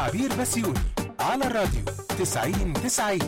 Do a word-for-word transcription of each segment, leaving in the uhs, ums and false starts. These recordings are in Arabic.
عبير بسيوني على الراديو تسعين تسعين.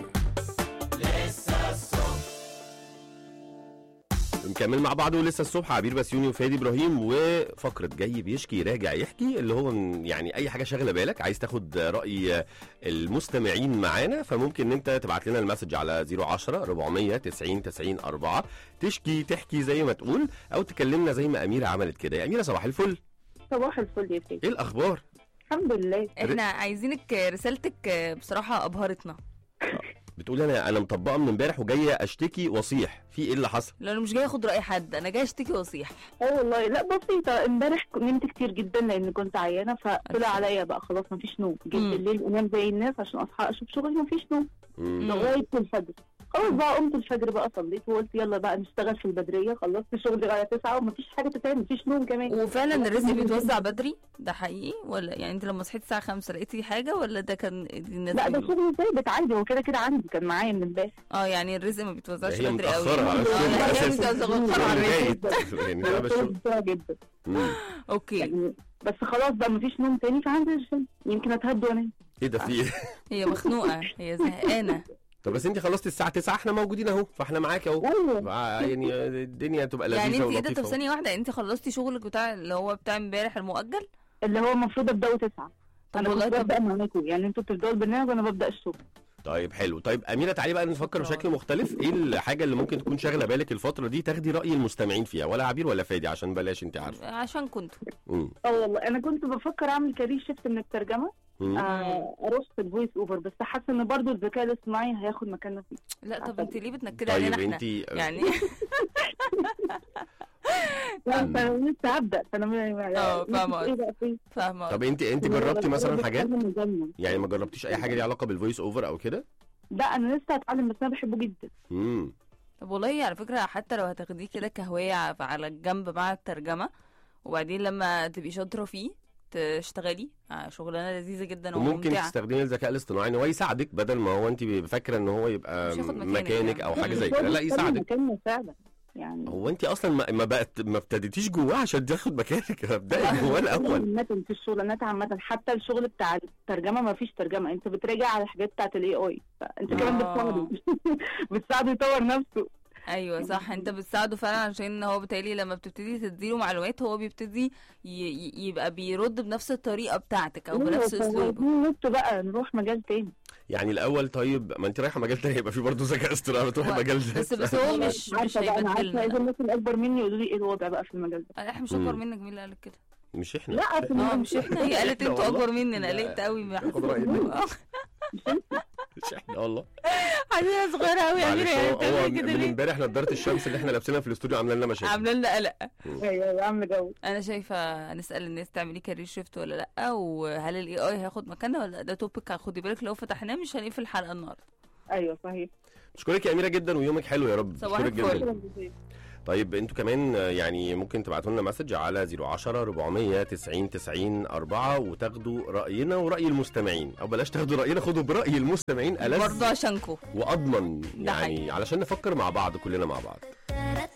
نكمل مع بعض ولسه الصبح. عبير بسيوني وفادي ابراهيم، وفقره جاي بيشكي راجع يحكي، اللي هو يعني اي حاجه شاغله بالك عايز تاخد راي المستمعين معانا، فممكن ان انت تبعت لنا المسج على صفر عشرة أربعمية تسعين تسعين أربعة، تشكي تحكي زي ما تقول، او تكلمنا زي ما اميره عملت كده. يا اميره صباح الفل. صباح الفل يا فادي. ايه الاخبار؟ الحمد لله. احنا عايزينك، رسالتك بصراحه ابهرتنا. بتقول انا انا مطبقه من امبارح وجايه اشتكي واصيح. في ايه اللي حصل؟ لا انا مش جاي اخد راي حد، انا جاي اشتكي واصيح. اه والله لا بسيطه. امبارح نمت كتير جدا لان كنت عيانه، فطلع عليا بقى خلاص مفيش نوم. جيت بالليل انام زي الناس عشان اصحى اشوف شغلي، مفيش نوم لغايه الفجر. خلاص بقى قمت الفجر بقى صليت وقلت يلا بقى نشتغل في البدريه. خلصت شغلي على تسعة ومفيش حاجه تتعمل، مفيش نوم كمان. وفعلا الرزق بيتوزع بدري، ده حقيقي ولا يعني انت لما صحيت الساعه خمسة لقيتي حاجه ولا ده كان الناس؟ لا ده شغل ثابت عندي، هو كده كده عندي، كان معايا من امبارح. اه يعني الرزق ما بيتوزعش هي بدري قوي. متأخرة على الشغل اه هي أساساً. متأخرة على الرزق. يعني ده بس جدا. اوكي يعني بس خلاص بقى مفيش نوم تاني، فهنزل الجيم يمكن اتهدى وانام. ايه ده؟ في ايه؟ هي مخنوقه، هي زهقانه. طب بس انت خلصتي الساعه تسعة، احنا موجودين اهو، فاحنا معاكي اهو. يعني الدنيا تبقى لذيذه يعني ولطيفه. انت ايه ده؟ طب ثانيه واحده، انت خلصتي شغلك بتاع اللي هو بتاع امبارح المؤجل اللي هو المفروض ابداه تسعة. طب والله طب ببدا معاكم، يعني انتوا بتبداوا البرنامج وانا ببدا الشغل. طيب حلو. طيب اميره تعالي بقى نفكر بشكل مختلف. ايه الحاجه اللي ممكن تكون شاغله بالك الفتره دي تاخدي راي المستمعين فيها؟ ولا عبير ولا فادي، عشان بلاش انت عارفه. عشان كنتوا اه والله انا كنت بفكر اعمل كارير شيفت من الترجمه، آه اروح في الفويس اوفر، بس حاسه ان برضو الذكاء الاصطناعي هياخد مكاننا فيه. لا طب انت ليه بتنكدي طيب علينا احنا؟ انتي يعني لا انا لسه هبدا، فانا اه فاهمه فاهمه. طب انت انت جربتي مثلا حاجات؟ يعني ما جربتيش اي حاجه ليها علاقه بالفويس اوفر او كده؟ لا انا لسه هتعلم، بس انا بحبه جدا. امم طب والله على فكره، حتى لو هتاخديه كده كهوايه على الجنب مع الترجمه، وبعدين لما تبقي شاطره فيه تشتغلي شغلانه لذيذه جدا وممتعه. وممكن تستخدمي الذكاء الاصطناعي ان هو يساعدك، بدل ما هو انت فاكره ان هو يبقى مكانك او حاجه زي كده. لا يساعدك فعلا. يعني هو انت اصلا ما, ما بقت ما ابتديتيش جواه عشان تاخد مكانك. ابدأي جواه الاول. عامه في الشغلانات عامه، حتى الشغل بتاع الترجمه ما فيش ترجمه، انت بتراجع على الحاجات بتاعت الاي اي، فانت كمان بتساعده بتساعده يطور نفسه. ايوه صح، انت بتساعده فعلا، عشان هو بالتالي لما بتبتدي تديله معلومات هو بيبتدي ي... يبقى بيرد بنفس الطريقه بتاعتك او بنفس اسلوبك. نط بقى نروح مجال تاني. يعني الاول طيب ما انت رايحه مجال تاني، يبقى في برضه ذكاء اصطناعي، بتروحي مجال ده بس بس هو مش مش هيبدلنا. عارفه عايز الناس الاكبر مني يقولوا لي ايه الوضع بقى في المجال ده. احنا مش اكبر منك، مين اللي قالك كده؟ مش احنا. لا اه مش احنا، هي قالت انتوا اكبر مننا. قلقت قوي مش احنا والله. حبيبه صغيره قوي يا اميره. هو من امبارح نضاره الشمس اللي احنا لابسينها في الاستوديو عامله لنا مشاكل، عامله لنا قلق. ايوه عامله جو. انا شايفه نسال الناس تعملي كارير شيفت ولا لا، وهل الاي اي هياخد مكاننا ولا ده توبيك. خدي بالك لو فتحناه مش هنقفل الحلقه النهارده. ايوه صحيح. بشكرك يا اميره جدا، ويومك حلو يا رب. صباح الفل. طيب انتوا كمان يعني ممكن تبعتوا لنا مسج على صفر عشرة أربعمية تسعين تسعين أربعة وتاخدوا راينا وراي المستمعين، او بلاش تاخدوا راينا، خدوا براي المستمعين ألذ برضه عشانكم واضمن، يعني علشان نفكر مع بعض كلنا مع بعض.